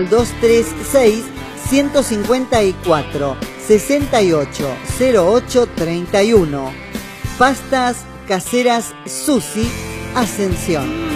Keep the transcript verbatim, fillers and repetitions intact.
dos tres seis, uno cinco cuatro, seis ocho cero ocho tres uno. Pastas caseras Susi Ascensión.